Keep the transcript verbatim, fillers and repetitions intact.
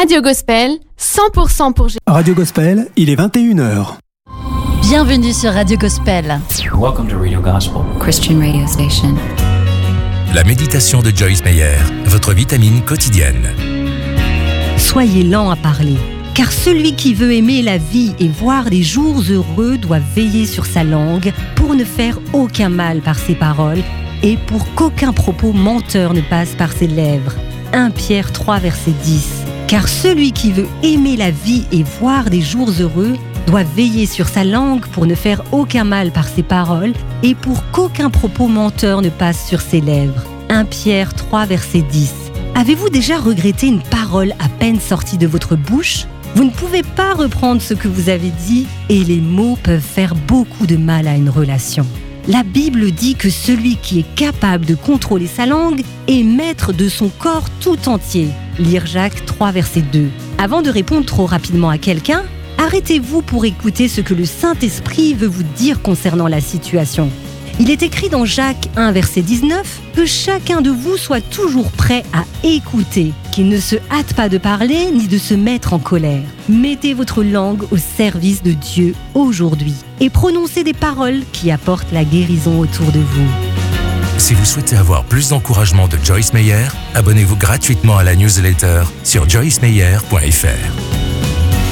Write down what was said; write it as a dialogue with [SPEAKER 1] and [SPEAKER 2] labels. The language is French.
[SPEAKER 1] Radio Gospel, cent pour cent pour Jésus.
[SPEAKER 2] Radio Gospel, il est vingt et une heures.
[SPEAKER 3] Bienvenue sur Radio Gospel.
[SPEAKER 4] Welcome to Radio Gospel,
[SPEAKER 5] Christian radio station.
[SPEAKER 6] La méditation de Joyce Meyer, votre vitamine quotidienne.
[SPEAKER 7] Soyez lents à parler, car celui qui veut aimer la vie et voir des jours heureux doit veiller sur sa langue pour ne faire aucun mal par ses paroles et pour qu'aucun propos menteur ne passe par ses lèvres. premier Pierre trois, verset dix. Car celui qui veut aimer la vie et voir des jours heureux doit veiller sur sa langue pour ne faire aucun mal par ses paroles et pour qu'aucun propos menteur ne passe sur ses lèvres. premier Pierre trois, verset dix. Avez-vous déjà regretté une parole à peine sortie de votre bouche ? Vous ne pouvez pas reprendre ce que vous avez dit et les mots peuvent faire beaucoup de mal à une relation. La Bible dit que celui qui est capable de contrôler sa langue est maître de son corps tout entier. Lire Jacques trois, verset deux. Avant de répondre trop rapidement à quelqu'un, arrêtez-vous pour écouter ce que le Saint-Esprit veut vous dire concernant la situation. Il est écrit dans Jacques un, verset dix-neuf, que chacun de vous soit toujours prêt à écouter, qu'il ne se hâte pas de parler ni de se mettre en colère. Mettez votre langue au service de Dieu aujourd'hui et prononcez des paroles qui apportent la guérison autour de vous.
[SPEAKER 6] Si vous souhaitez avoir plus d'encouragement de Joyce Meyer, abonnez-vous gratuitement à la newsletter sur joyce meyer point f r.